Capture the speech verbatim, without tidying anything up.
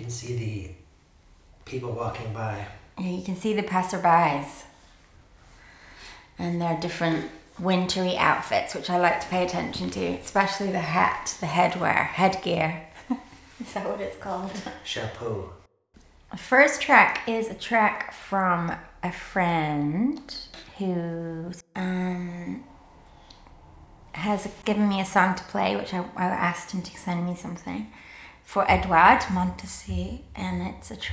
can see the people walking by. Yeah, you can see the passerbys and their different wintry outfits, which I like to pay attention to, especially the hat, the headwear, headgear. Is that what it's called? Chapeau. The first track is a track from a friend who um, has given me a song to play, which I, I asked him to send me something, for Edouard Montessy, and it's a track